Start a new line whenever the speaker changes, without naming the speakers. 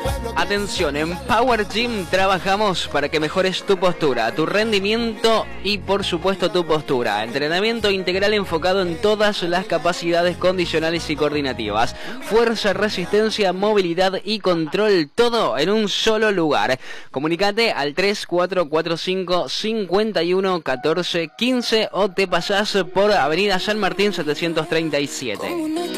Atención, en Power Gym trabajamos para que mejores tu postura, tu rendimiento y por supuesto tu postura. Entrenamiento integral enfocado en todas las capacidades condicionales y coordinativas. Fuerza, resistencia, movilidad y control, todo en un solo lugar. Comunicate al 3445 51 14 15 o te pasás por Avenida San Martín 737.